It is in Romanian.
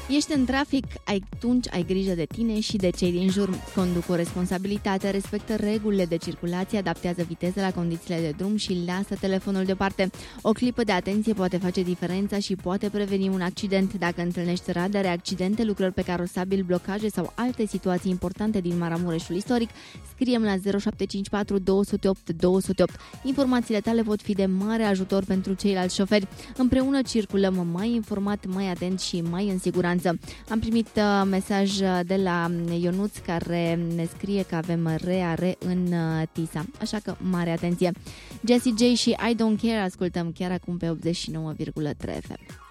Ești în trafic, atunci ai grijă de tine și de cei din jur. Conduc cu responsabilitate, respectă regulile de circulație, adaptează viteza la condițiile de drum și lasă telefonul deoparte. O clipă de atenție poate face diferența și poate preveni un accident. Dacă întâlnești radare, accidente, lucrări pe carosabil, blocaje sau alte situații importante din Maramureșul istoric, scrie-mi la 0754 208 208. Informațiile tale pot fi de mare ajutor pentru ceilalți șoferi. Împreună circulăm mai informat, mai atent și mai în siguranță. Am primit mesaj de la Ionuț care ne scrie că avem reare în Tisa, așa că mare atenție. Jessie J și I Don't Care ascultăm chiar acum pe 89,3 FM.